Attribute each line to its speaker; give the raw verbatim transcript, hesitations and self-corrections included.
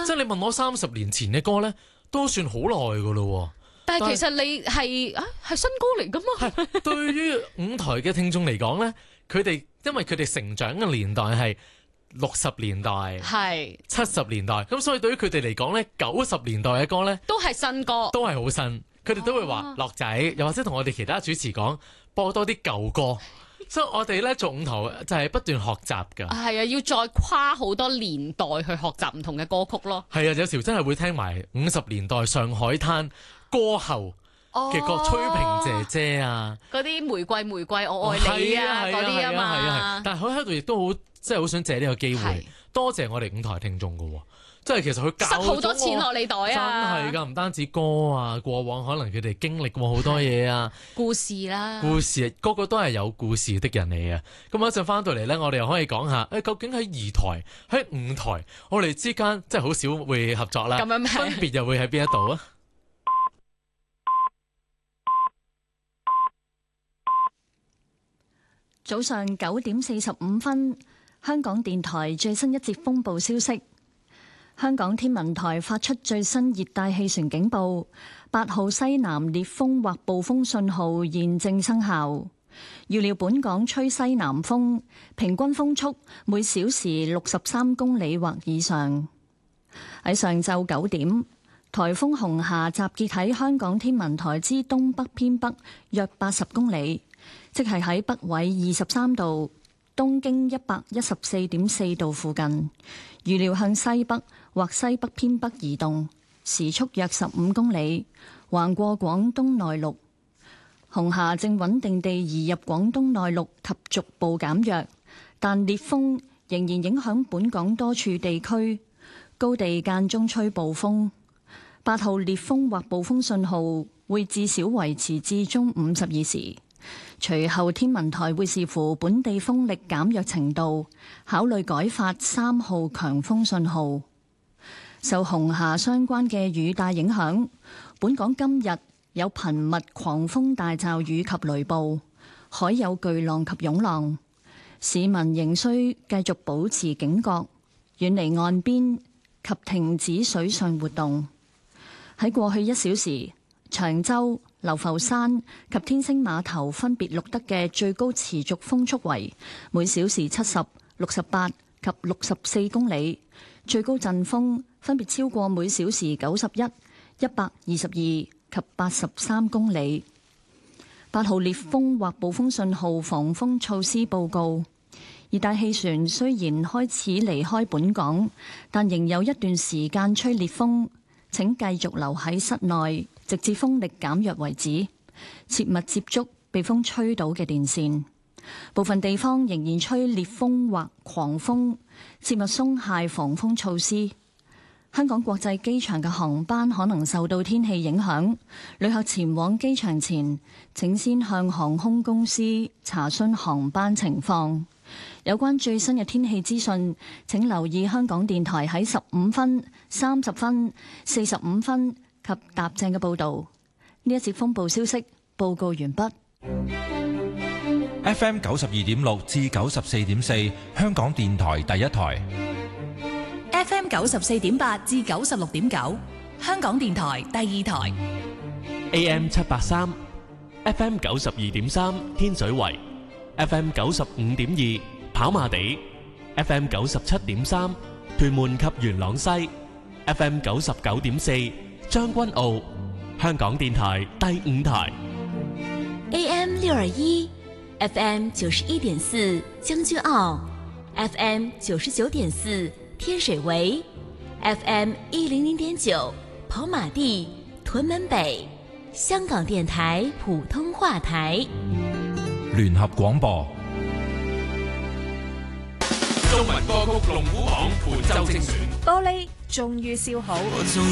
Speaker 1: 即係你問我三十年前嘅歌咧，都算好耐噶咯。
Speaker 2: 但係其實你係啊係新歌嚟噶嘛？
Speaker 1: 係對於五台嘅聽眾嚟講咧，佢哋因為佢哋成長嘅年代係六十年代、係七十年代，咁所以對於佢哋嚟講咧，九十年代嘅歌咧
Speaker 2: 都係新歌，
Speaker 1: 都係好新。佢哋都會話樂仔，又或者同我哋其他主持講播多啲舊歌。所以我哋咧做五台就係不斷學習㗎。
Speaker 2: 係啊，要再跨好多年代去學習唔同嘅歌曲咯。
Speaker 1: 係啊，有時真係會聽埋五十年代上海灘歌后嘅歌，崔萍姐姐啊，
Speaker 2: 嗰啲玫瑰玫瑰我愛你啊嗰啲啊嘛。
Speaker 1: 係啊，但係佢喺度亦都好，即係好想借呢個機會，多謝我哋五台聽眾㗎喎。即係其實佢教咗我
Speaker 2: 塞好多錢落你袋啊！
Speaker 1: 真係㗎，唔單止歌啊，過往可能佢哋經歷過好多嘢啊，
Speaker 2: 故事啦，
Speaker 1: 故事個個都係有故事的人嚟嘅。咁一陣翻到嚟咧，我哋又可以講下，誒究竟喺二台、喺五台，我哋之間即係好少會合作啦。
Speaker 2: 咁樣咩？
Speaker 1: 分別又會喺邊一度啊？
Speaker 3: 早上九點四十五分，香港電台最新一節風暴消息。香港天文台發出最新熱帶氣旋警報，八號西南烈風或暴風信號現正生效。預料本港吹西南風，平均風速每小時六十三公里或以上。喺上晝九點，颱風紅霞集結喺香港天文台之東北偏北約八十公里，即係喺北緯二十三度、東經一百一十四點四度附近。預料向西北或西北偏北移動，時速約十五公里，橫過廣東內陸。紅霞正穩定地移入廣東內陸及逐步減弱，但烈風仍然影響本港多處地區，高地間中吹暴風。八號烈風或暴風信號會至少維持至中午十二時。隨後天文台會視乎本地風力減弱程度，考慮改發三號強風信號。受紅霞相關嘅雨帶影響，本港今日有頻密狂風大驟雨及雷暴，海有巨浪及湧浪，市民仍需繼續保持警覺，遠離岸邊及停止水上活動。喺過去一小時，長洲、流浮山及天星碼頭分別錄得嘅最高持續風速為每小時七十、六十八及六十四公里，最高陣風分別超過每小時九十一、一百二十二及八十三公里。八號烈風或暴風信號防風措施報告：熱帶氣旋雖然開始離開本港，但仍有一段時間吹烈風，請繼續留喺室內，直至風力減弱為止，切勿接觸被風吹倒嘅電線。部分地方仍然吹烈風或狂風，切勿鬆懈防風措施。香港國際機場嘅航班可能受到天氣影響，旅客前往機場前，請先向航空公司查詢航班情況。有關最新嘅天氣資訊，請留意香港電台喺十五分、三十分、四十五分及踏正嘅報導。呢一節風暴消息報告完畢。
Speaker 4: F M 九十二點六至九十四點四，香港電台第一台。
Speaker 5: F M 九十四點八至九十六點九，香港電台第二台。
Speaker 6: A M 七八三 ，F M 九十二點三天水圍 ，F M 九十五點二跑馬地 ，F M 九十七點三屯門及元朗西 ，F M 九十九點四將軍澳，香港電台第五台。
Speaker 7: A M 六二一，F M 九十一點四將軍澳 ，F M 九十九點四天水圍 ，F M 一零零點九跑馬地屯門北，香港電台普通話台。
Speaker 4: 聯合廣播。
Speaker 8: 中文歌曲龍虎榜本周精選。
Speaker 9: 玻璃終於燒好。